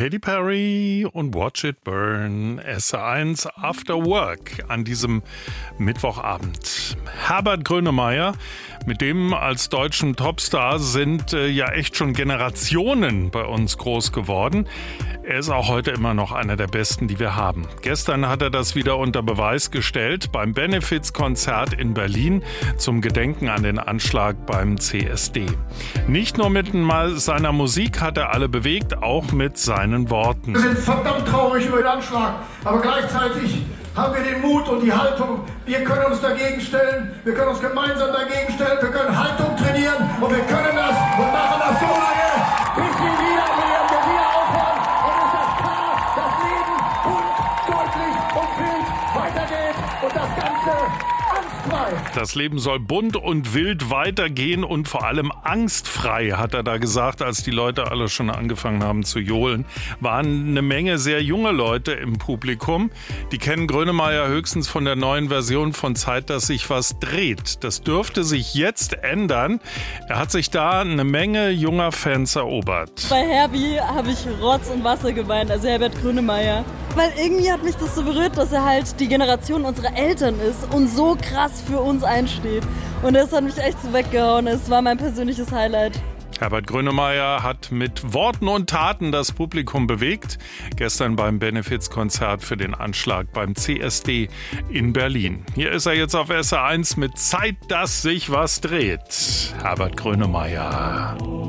Katy Perry und Watch It Burn, SR1 After Work an diesem Mittwochabend. Herbert Grönemeyer, mit dem als deutschen Topstar sind ja echt schon Generationen bei uns groß geworden. Er ist auch heute immer noch einer der Besten, die wir haben. Gestern hat er das wieder unter Beweis gestellt beim Benefizkonzert in Berlin zum Gedenken an den Anschlag beim CSD. Nicht nur mit seiner Musik hat er alle bewegt, auch mit seinen Worten. Wir sind verdammt traurig über den Anschlag, aber gleichzeitig haben wir den Mut und die Haltung. Wir können uns dagegen stellen, wir können uns gemeinsam dagegen stellen, wir können Haltung trainieren und wir können das und machen das so lange, bis wir wieder aufhören. Und es ist klar, das Leben bunt, deutlich und wild weitergeht und das Ganze angstfrei. Das Leben soll bunt und wild weitergehen und vor allem angstfrei, hat er da gesagt, als die Leute alle schon angefangen haben zu johlen. Waren eine Menge sehr junge Leute im Publikum. Die kennen Grönemeyer höchstens von der neuen Version von Zeit, dass sich was dreht. Das dürfte sich jetzt ändern. Er hat sich da eine Menge junger Fans erobert. Bei Herbie habe ich Rotz und Wasser geweint, also Herbert Grönemeyer. Weil irgendwie hat mich das so berührt, dass er halt die Generation unserer Eltern ist und so krass für uns einsteht. Und das hat mich echt so weggehauen. Es war mein persönliches Highlight. Herbert Grönemeyer hat mit Worten und Taten das Publikum bewegt. Gestern beim Benefizkonzert für den Anschlag beim CSD in Berlin. Hier ist er jetzt auf SR1 mit Zeit, dass sich was dreht. Herbert Grönemeyer.